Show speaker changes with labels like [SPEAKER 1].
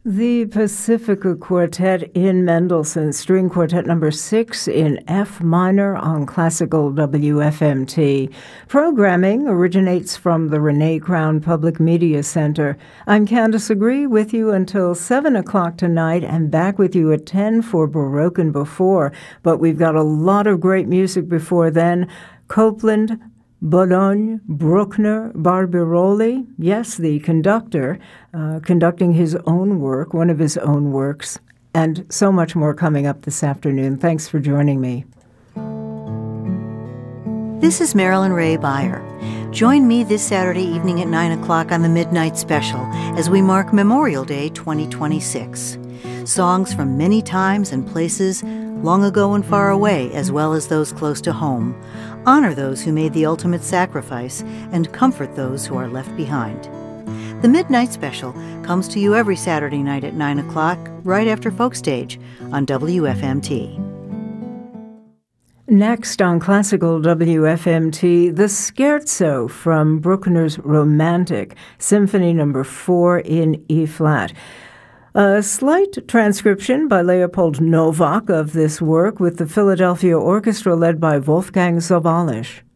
[SPEAKER 1] The Pacifica Quartet in Mendelssohn, String Quartet number 6 in F minor on classical WFMT. Programming originates from the Renee Crown Public Media Center. I'm Candace Agree with you until 7 o'clock tonight and back with you at 10 for Baroque and Before. But we've got a lot of great music before then. Copland, Bologne, Bruckner, Barbirolli, yes, the conductor, conducting his own work, one of his own works, and so much more coming up this afternoon. Thanks for joining me.
[SPEAKER 2] This is Marilyn Ray Beyer. Join me this Saturday evening at 9 o'clock on the Midnight Special as we mark Memorial Day 2026. Songs from many times and places, long ago and far away, as well as those close to home, honor those who made the ultimate sacrifice and comfort those who are left behind. The Midnight Special comes to you every Saturday night at 9 o'clock, right after Folk Stage on WFMT.
[SPEAKER 1] Next on classical WFMT, the Scherzo from Bruckner's Romantic, Symphony No. 4 in E-flat. A slight transcription by Leopold Novak of this work with the Philadelphia Orchestra led by Wolfgang Sawallisch.